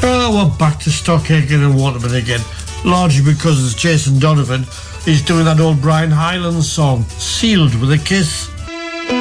Oh, we're back to Stockhagen and Waterman again, largely because Jason Donovan is doing that old Brian Hyland song, Sealed with a Kiss.